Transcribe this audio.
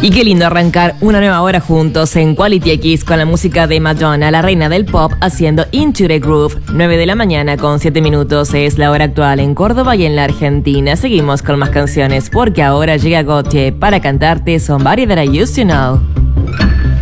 Y qué lindo arrancar una nueva hora juntos en Quality X con la música de Madonna, la reina del pop, haciendo Into the Groove. 9 de la mañana con 7 minutos es la hora actual en Córdoba y en la Argentina. Seguimos con más canciones porque ahora llega Gotye para cantarte Somebody That I Used to Know.